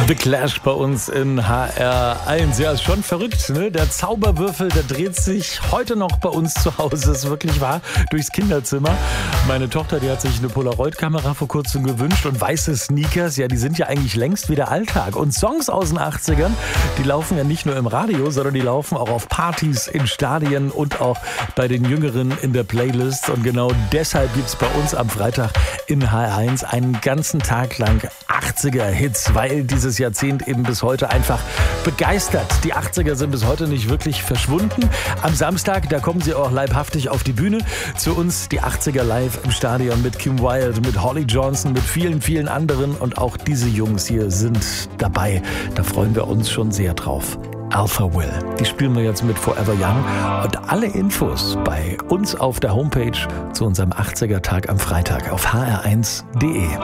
The Clash bei uns in HR1. Ja, ist schon verrückt, ne? Der Zauberwürfel, der dreht sich heute noch bei uns zu Hause, ist wirklich wahr, durchs Kinderzimmer. Meine Tochter, die hat sich eine Polaroid-Kamera vor kurzem gewünscht und weiße Sneakers, ja, die sind ja eigentlich längst wieder Alltag. Und Songs aus den 80ern, die laufen ja nicht nur im Radio, sondern die laufen auch auf Partys, in Stadien und auch bei den Jüngeren in der Playlist. Und genau deshalb gibt's bei uns am Freitag in HR1 einen ganzen Tag lang 80er-Hits, weil dieses Jahrzehnt eben bis heute einfach begeistert. Die 80er sind bis heute nicht wirklich verschwunden. Am Samstag, da kommen sie auch leibhaftig auf die Bühne. Zu uns die 80er live im Stadion mit Kim Wilde, mit Holly Johnson, mit vielen, vielen anderen. Und auch diese Jungs hier sind dabei. Da freuen wir uns schon sehr drauf. Alpha Will. Die spielen wir jetzt mit Forever Young. Und alle Infos bei uns auf der Homepage zu unserem 80er-Tag am Freitag auf hr1.de.